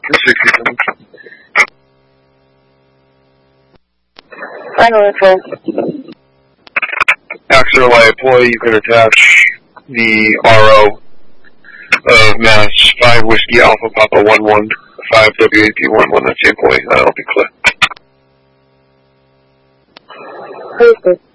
67. Final info. Axel employee, you can attach the RO of Mass 5 Whiskey Alpha Papa 11 5 WAP 11. That's the employee. That'll be clear. Please do.